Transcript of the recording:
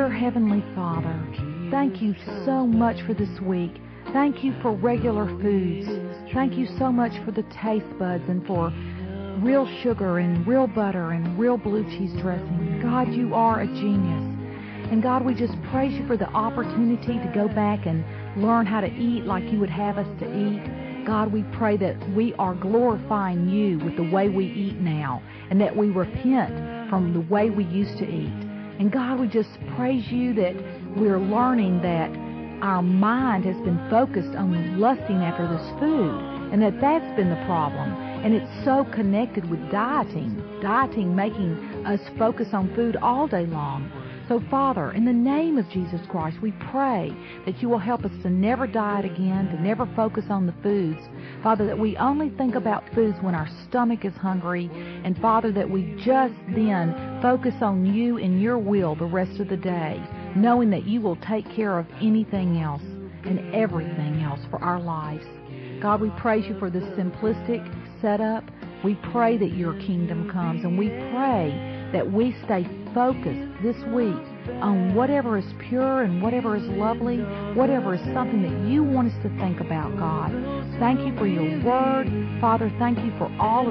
Dear Heavenly Father, thank you so much for this week. Thank you for regular foods. Thank you so much for the taste buds and for real sugar and real butter and real blue cheese dressing. God, you are a genius. And God, we just praise you for the opportunity to go back and learn how to eat like you would have us to eat. God, we pray that we are glorifying you with the way we eat now and that we repent from the way we used to eat. And God, we just praise you that we're learning that our mind has been focused on lusting after this food and that that's been the problem. And it's so connected with dieting making us focus on food all day long. So, Father, in the name of Jesus Christ, we pray that you will help us to never diet again, to never focus on the foods. Father, that we only think about foods when our stomach is hungry. And, Father, that we just then focus on you and your will the rest of the day, knowing that you will take care of anything else and everything else for our lives. God, we praise you for this simplistic setup. We pray that your kingdom comes, and we pray that we stay focused this week on whatever is pure and whatever is lovely, whatever is something that you want us to think about, God. Thank you for your word. Father, thank you for all of